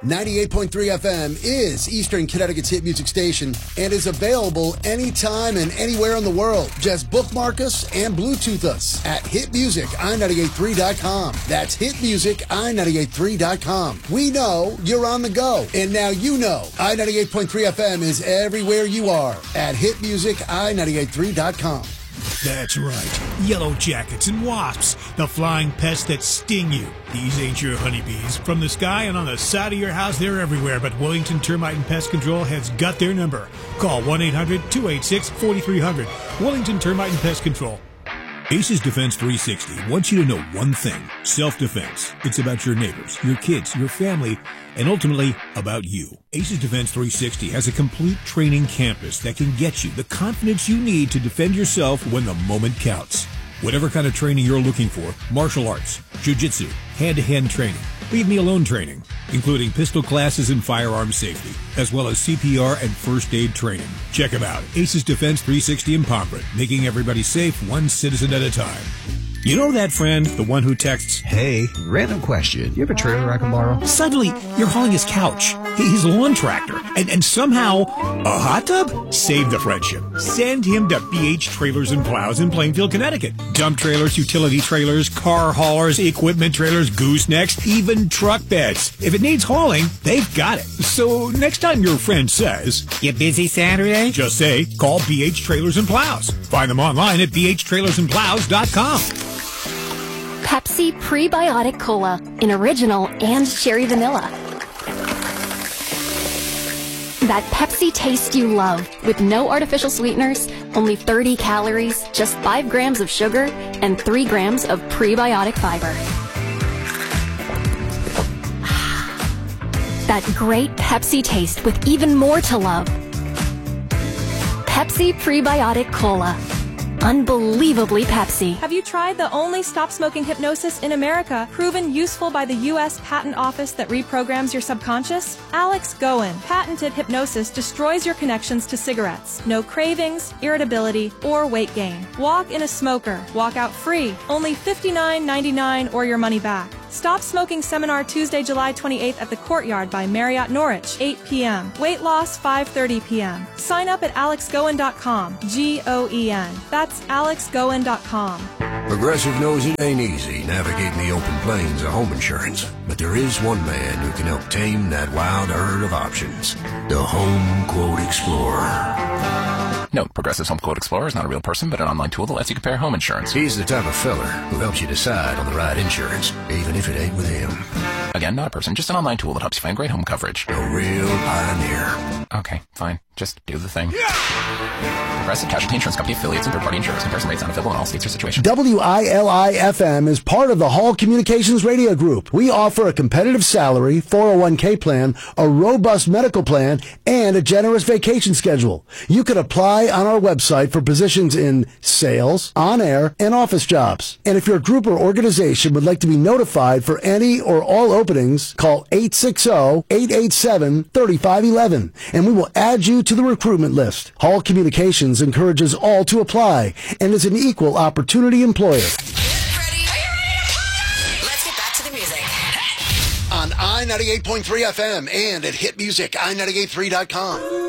98.3 FM is Eastern Connecticut's hit music station and is available anytime and anywhere in the world. Just bookmark us and Bluetooth us at hitmusici983.com. That's hitmusici983.com. We know you're on the go, and now you know I-98.3 FM is everywhere you are at hitmusici983.com. That's right. Yellow jackets and wasps, the flying pests that sting you. These ain't your honeybees. From the sky and on the side of your house, they're everywhere, but Wellington Termite and Pest Control has got their number. Call 1-800-286-4300. Wellington Termite and Pest Control. Aces Defense 360 wants you to know one thing. Self-defense. It's about your neighbors, your kids, your family, and ultimately about you. Aces Defense 360 has a complete training campus that can get you the confidence you need to defend yourself when the moment counts. Whatever kind of training you're looking for, martial arts, jiu-jitsu, hand-to-hand training, leave-me-alone training, including pistol classes and firearm safety, as well as CPR and first aid training. Check them out. Aces Defense 360 in Pomfret, making everybody safe one citizen at a time. You know that friend, the one who texts, "Hey, random question. You have a trailer I can borrow?" Suddenly, you're hauling his couch, his lawn tractor, and somehow, a hot tub? Save the friendship. Send him to BH Trailers and Plows in Plainfield, Connecticut. Dump trailers, utility trailers, car haulers, equipment trailers, goosenecks, even truck beds. If it needs hauling, they've got it. So next time your friend says, "You busy Saturday?" just say, call BH Trailers and Plows. Find them online at bhtrailersandplows.com. Pepsi Prebiotic Cola in original and cherry vanilla. That Pepsi taste you love with no artificial sweeteners, only 30 calories, just 5 grams of sugar, and 3 grams of prebiotic fiber. That great Pepsi taste with even more to love. Pepsi Prebiotic Cola. Unbelievably Pepsi. Have you tried the only stop-smoking hypnosis in America, proven useful by the U.S. Patent Office that reprograms your subconscious? Alex Goen patented hypnosis destroys your connections to cigarettes. No cravings, irritability, or weight gain. Walk in a smoker. Walk out free. Only $59.99 or your money back. Stop Smoking Seminar Tuesday, July 28th at the Courtyard by Marriott Norwich, 8 p.m. Weight loss, 5:30 p.m. Sign up at alexgoen.com. G-O-E-N. That's alexgoen.com. Progressive knows it ain't easy navigating the open plains of home insurance, but there is one man who can help tame that wild herd of options. The Home Quote Explorer. Note, Progressive's Home Quote Explorer is not a real person, but an online tool that lets you compare home insurance. He's the type of feller who helps you decide on the right insurance, even if it ain't with him. Again, not a person, just an online tool that helps you find great home coverage. A real pioneer. Okay, fine. Just do the thing. Progressive Casualty Insurance Company affiliates and third-party insurers. Comparison rates not available in all states or situations. WILI-FM is part of the Hall Communications Radio Group. We offer a competitive salary, 401k plan, a robust medical plan, and a generous vacation schedule. You can apply on our website for positions in sales, on-air, and office jobs. And if your group or organization would like to be notified for any or all openings, call 860-887-3511, and we will add you to the recruitment list. Hall Communications encourages all to apply and is an equal opportunity employer. Let's get back to the music. On I-98.3 FM and at hitmusici983.com.